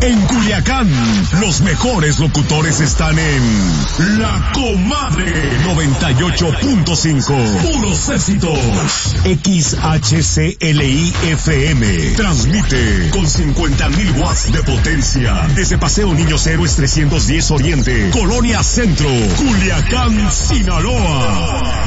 En Culiacán, los mejores locutores están en La Comadre 98.5. Puros éxitos. XHCLI FM. Transmite con 50,000 watts de potencia. Desde Paseo Niños Héroes 310 Oriente, Colonia Centro, Culiacán, Sinaloa.